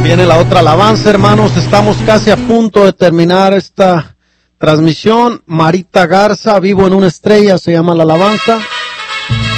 Viene la otra alabanza, hermanos. Estamos casi a punto de terminar esta transmisión. Marita Garza, Vivo en una estrella, se llama la alabanza.